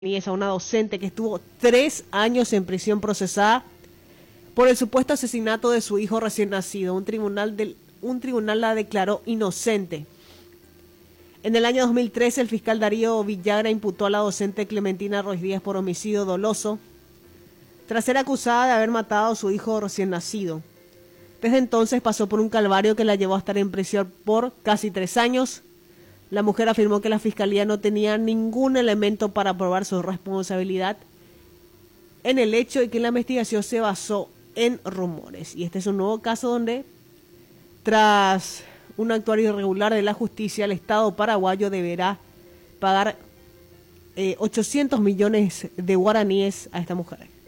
a una docente que estuvo 3 años en prisión procesada por el supuesto asesinato de su hijo recién nacido. Un tribunal la declaró inocente. En el año 2013, el fiscal Darío Villagra imputó a la docente Clementina Ruiz Díaz por homicidio doloso, tras ser acusada de haber matado a su hijo recién nacido. Desde entonces pasó por un calvario que la llevó a estar en prisión por casi 3 años. La mujer afirmó que la fiscalía no tenía ningún elemento para probar su responsabilidad en el hecho y que la investigación se basó en rumores. Y este es un nuevo caso donde, tras un actuar irregular de la justicia, el Estado paraguayo deberá pagar 800 millones de guaraníes a esta mujer.